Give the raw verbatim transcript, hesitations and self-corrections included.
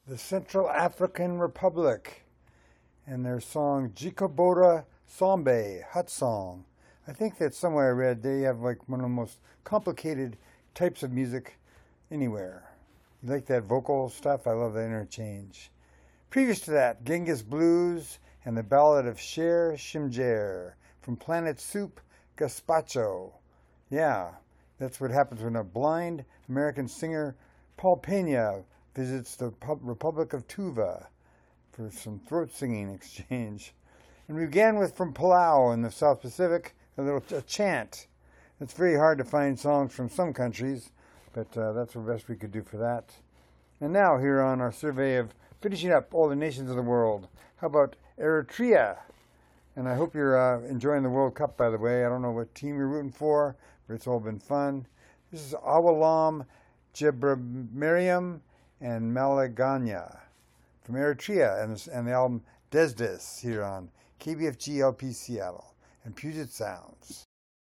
the Central African Republic and their song Jikobora Sombe, Hut Song. I think that somewhere I read they have like one of the most complicated types of music anywhere. You like that vocal stuff? I love that interchange. Previous to that, Genghis Blues and the Ballad of Sher Shimjer from Planet Soup Gazpacho. Yeah, that's what happens when a blind American singer, Paul Pena, visits the Republic of Tuva for some throat singing exchange. And we began with from Palau in the South Pacific, a little a chant. It's very hard to find songs from some countries, but uh, that's the best we could do for that. And now here on our survey of finishing up all the nations of the world, how about Eritrea? And I hope you're uh, enjoying the World Cup, by the way. I don't know what team you're rooting for, but it's all been fun. This is Awalam Jebremariam and Malaganya from Eritrea, and, and the album Desdes here on K B F G L P Seattle and Puget Sounds.